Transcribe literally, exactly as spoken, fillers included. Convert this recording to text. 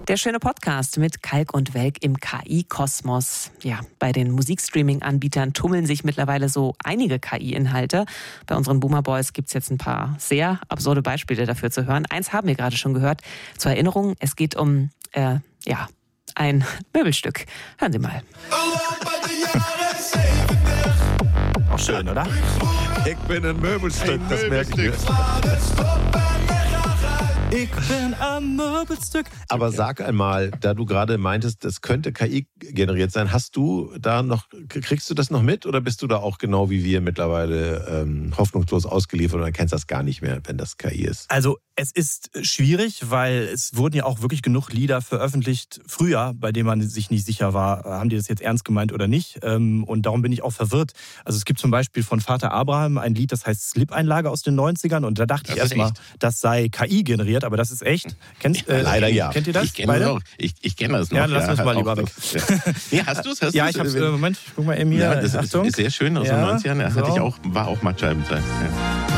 Der schöne Podcast mit Kalk und Welk im K I-Kosmos. Ja, bei den Musikstreaming-Anbietern tummeln sich mittlerweile so einige K I-Inhalte. Bei unseren Boomer Boys gibt es jetzt ein paar sehr absurde Beispiele dafür zu hören. Eins haben wir gerade schon gehört. Zur Erinnerung, es geht um, äh, ja, ein Möbelstück. Hören Sie mal. Auch schön, oder? Ich bin ein Möbelstück, das merke ich mir. Ich bin ein Möbelstück. Aber sag einmal, da du gerade meintest, das könnte K I generiert sein, hast du da noch, kriegst du das noch mit oder bist du da auch genau wie wir mittlerweile ähm, hoffnungslos ausgeliefert und erkennst das gar nicht mehr, wenn das K I ist? Also es ist schwierig, weil es wurden ja auch wirklich genug Lieder veröffentlicht früher, bei denen man sich nicht sicher war, haben die das jetzt ernst gemeint oder nicht. Und darum bin ich auch verwirrt. Also es gibt zum Beispiel von Vater Abraham ein Lied, das heißt Slip-Einlage aus den neunzigern und da dachte ich erstmal, das sei K I generiert, aber das ist echt. Kennst, äh, Leider ja. Kennt ihr das? Ich kenne das noch. Ich, ich kenne das noch. Ja, lass ja, uns mal lieber weg. Ja. Nee, hast du es? Ja, ich hab's, äh, Moment, ich guck mal eben hier. Ja, das ist, Achtung. ist sehr schön aus Ja, den neunzigern. so. Hatte ich auch, war auch Mattscheibenzeiten. Ja.